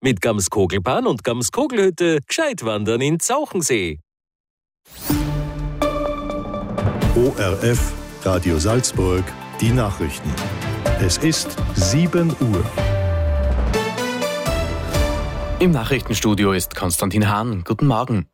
Mit Gamskogelbahn und Gamskogelhütte gescheit wandern in Zauchensee. ORF Radio Salzburg, die Nachrichten. Es ist 7 Uhr. Im Nachrichtenstudio ist Konstantin Hahn. Guten Morgen.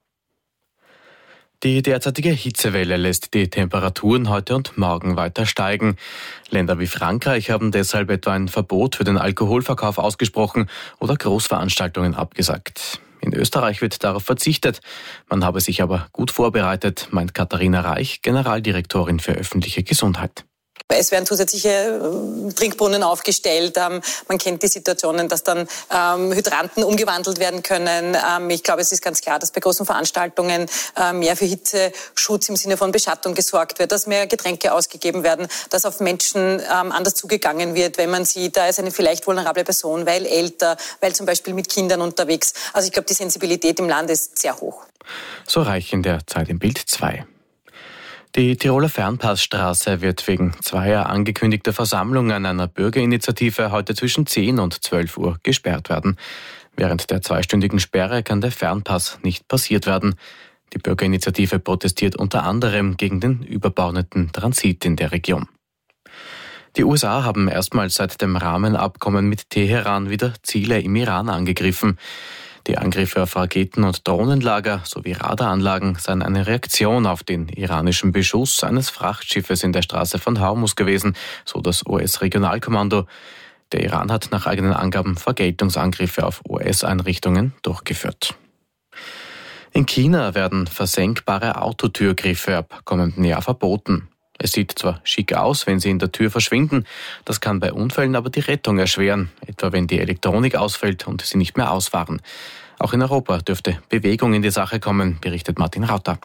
Die derzeitige Hitzewelle lässt die Temperaturen heute und morgen weiter steigen. Länder wie Frankreich haben deshalb etwa ein Verbot für den Alkoholverkauf ausgesprochen oder Großveranstaltungen abgesagt. In Österreich wird darauf verzichtet. Man habe sich aber gut vorbereitet, meint Katharina Reich, Generaldirektorin für öffentliche Gesundheit. Es werden zusätzliche Trinkbrunnen aufgestellt. Man kennt die Situationen, dass dann Hydranten umgewandelt werden können. Ich glaube, es ist ganz klar, dass bei großen Veranstaltungen mehr für Hitzeschutz im Sinne von Beschattung gesorgt wird, dass mehr Getränke ausgegeben werden, dass auf Menschen anders zugegangen wird, wenn man sieht, da ist eine vielleicht vulnerable Person, weil älter, weil zum Beispiel mit Kindern unterwegs. Also ich glaube, die Sensibilität im Land ist sehr hoch. So Reich in der Zeit im Bild 2. Die Tiroler Fernpassstraße wird wegen zweier angekündigter Versammlungen einer Bürgerinitiative heute zwischen 10 und 12 Uhr gesperrt werden. Während der zweistündigen Sperre kann der Fernpass nicht passiert werden. Die Bürgerinitiative protestiert unter anderem gegen den überbordenden Transit in der Region. Die USA haben erstmals seit dem Rahmenabkommen mit Teheran wieder Ziele im Iran angegriffen. Die Angriffe auf Raketen- und Drohnenlager sowie Radaranlagen seien eine Reaktion auf den iranischen Beschuss eines Frachtschiffes in der Straße von Hormuz gewesen, so das US-Regionalkommando. Der Iran hat nach eigenen Angaben Vergeltungsangriffe auf US-Einrichtungen durchgeführt. In China werden versenkbare Autotürgriffe ab kommenden Jahr verboten. Es sieht zwar schick aus, wenn sie in der Tür verschwinden, das kann bei Unfällen aber die Rettung erschweren, etwa wenn die Elektronik ausfällt und sie nicht mehr ausfahren. Auch in Europa dürfte Bewegung in die Sache kommen, berichtet Martin Rauter.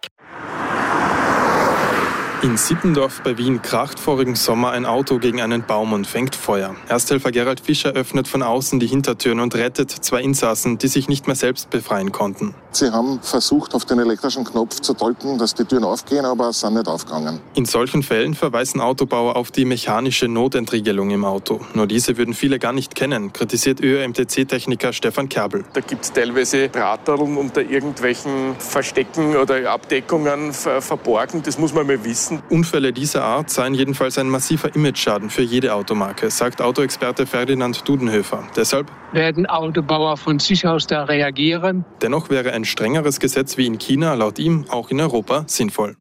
In Sippendorf bei Wien kracht vorigen Sommer ein Auto gegen einen Baum und fängt Feuer. Ersthelfer Gerald Fischer öffnet von außen die Hintertüren und rettet zwei Insassen, die sich nicht mehr selbst befreien konnten. Sie haben versucht, auf den elektrischen Knopf zu drücken, dass die Türen aufgehen, aber es sind nicht aufgegangen. In solchen Fällen verweisen Autobauer auf die mechanische Notentriegelung im Auto. Nur diese würden viele gar nicht kennen, kritisiert ÖMTC-Techniker Stefan Kerbel. Da gibt es teilweise Drahtteln unter irgendwelchen Verstecken oder Abdeckungen verborgen. Das muss man mal wissen. Unfälle dieser Art seien jedenfalls ein massiver Imageschaden für jede Automarke, sagt Autoexperte Ferdinand Dudenhöfer. Deshalb werden Autobauer von sich aus da reagieren. Dennoch wäre ein strengeres Gesetz wie in China laut ihm auch in Europa sinnvoll.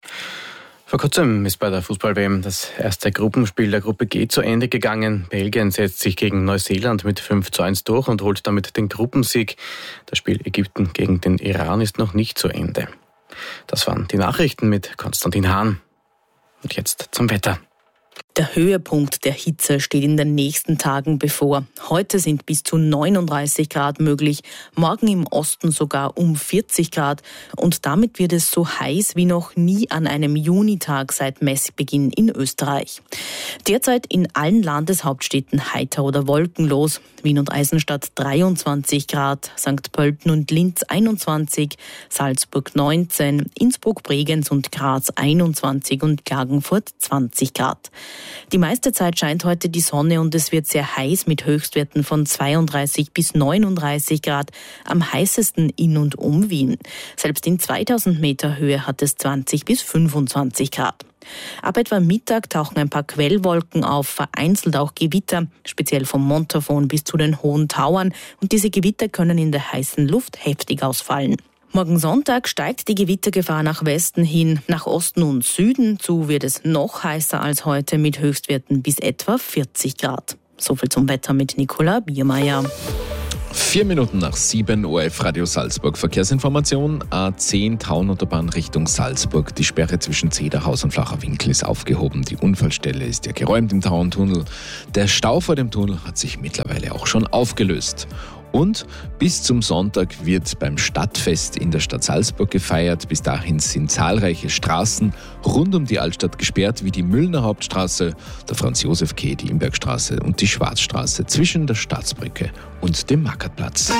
Vor kurzem ist bei der Fußball-WM das erste Gruppenspiel der Gruppe G zu Ende gegangen. Belgien setzt sich gegen Neuseeland mit 5:1 durch und holt damit den Gruppensieg. Das Spiel Ägypten gegen den Iran ist noch nicht zu Ende. Das waren die Nachrichten mit Konstantin Hahn. Und jetzt zum Wetter. Der Höhepunkt der Hitze steht in den nächsten Tagen bevor. Heute sind bis zu 39 Grad möglich, morgen im Osten sogar um 40 Grad. Und damit wird es so heiß wie noch nie an einem Junitag seit Messbeginn in Österreich. Derzeit in allen Landeshauptstädten heiter oder wolkenlos. Wien und Eisenstadt 23 Grad, St. Pölten und Linz 21, Salzburg 19, Innsbruck, Bregenz und Graz 21 und Klagenfurt 20 Grad. Die meiste Zeit scheint heute die Sonne und es wird sehr heiß mit Höchstwerten von 32 bis 39 Grad, am heißesten in und um Wien. Selbst in 2000 Meter Höhe hat es 20 bis 25 Grad. Ab etwa Mittag tauchen ein paar Quellwolken auf, vereinzelt auch Gewitter, speziell vom Montafon bis zu den Hohen Tauern. Und diese Gewitter können in der heißen Luft heftig ausfallen. Morgen Sonntag steigt die Gewittergefahr nach Westen hin, nach Osten und Süden. Zu wird es noch heißer als heute mit Höchstwerten bis etwa 40 Grad. Soviel zum Wetter mit Nicola Biermeier. 4 Minuten nach 7 ORF Radio Salzburg. Verkehrsinformation: A10 Taunuterbahn Richtung Salzburg. Die Sperre zwischen Zederhaus und Flacher Winkel ist aufgehoben. Die Unfallstelle ist ja geräumt im Tauerntunnel. Der Stau vor dem Tunnel hat sich mittlerweile auch schon aufgelöst. Und bis zum Sonntag wird beim Stadtfest in der Stadt Salzburg gefeiert. Bis dahin sind zahlreiche Straßen rund um die Altstadt gesperrt, wie die Müllner Hauptstraße, der Franz-Josef-Quai, die Imbergstraße und die Schwarzstraße zwischen der Staatsbrücke und dem Marktplatz.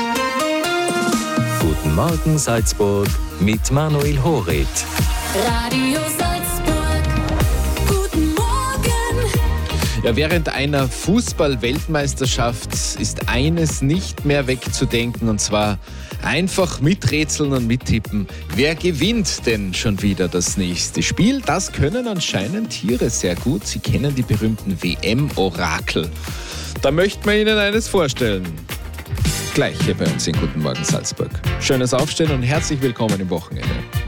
Guten Morgen Salzburg mit Manuel Horet. Radio Salzburg, guten Morgen. Ja, während einer Fußball-Weltmeisterschaft ist eines nicht mehr wegzudenken, und zwar einfach miträtseln und mittippen. Wer gewinnt denn schon wieder das nächste Spiel? Das können anscheinend Tiere sehr gut. Sie kennen die berühmten WM-Orakel. Da möchten wir Ihnen eines vorstellen. Gleich hier bei uns in Guten Morgen Salzburg. Schönes Aufstehen und herzlich willkommen im Wochenende.